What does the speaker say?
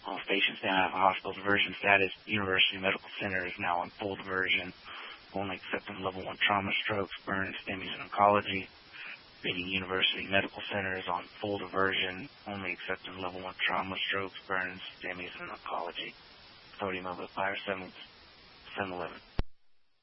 All stations now have a hospital diversion status. University Medical Center is now on full diversion, only accepting level 1 trauma, strokes, burns, STEMIs, and oncology. Reading University Medical Center is on full diversion, only accepting level 1 trauma, strokes, burns, STEMIs, and oncology. Authority Mobile Fire 711.